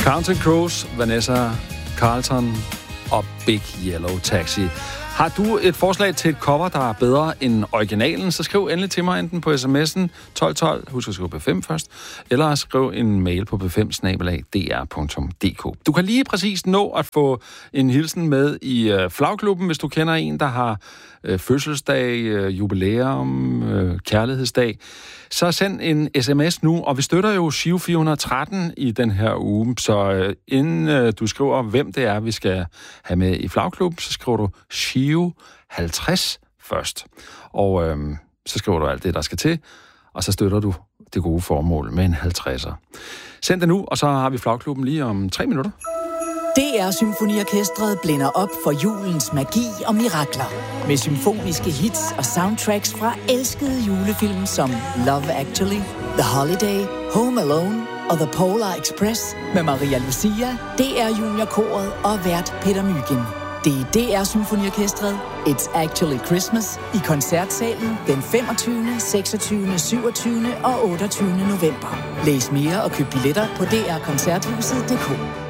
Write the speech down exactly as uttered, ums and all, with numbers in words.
Counting Crows, Vanessa Carlton og Big Yellow Taxi. Har du et forslag til et cover, der er bedre end originalen, så skriv endelig til mig enten på sms'en tolv tolv, husk at skrive B fem først, eller skriv en mail på b fem snabel-a d r punktum d k. Du kan lige præcis nå at få en hilsen med i øh, Flagklubben, hvis du kender en, der har øh, fødselsdag, øh, jubilæum, øh, kærlighedsdag. Så send en sms nu, og vi støtter jo Giro fire hundrede og tretten i den her uge, så øh, inden øh, du skriver, hvem det er, vi skal have med i Flagklubben, så skriver du Giro halvtreds først. Og øh, så skriver du alt det, der skal til, og så støtter du det gode formål med en halvtredser. Send det nu, og så har vi Flagklubben lige om tre minutter. D R Symfoniorkestret blænder op for julens magi og mirakler. Med symfoniske hits og soundtracks fra elskede julefilm som Love Actually, The Holiday, Home Alone og The Polar Express med Maria Lucia, D R Juniorkoret og vært Peter Mygind. Det er D R Symfoniorkestret It's Actually Christmas i koncertsalen den femogtyvende, seksogtyvende, syvogtyvende og otteogtyvende november. Læs mere og køb billetter på d r koncerthuset punktum d k.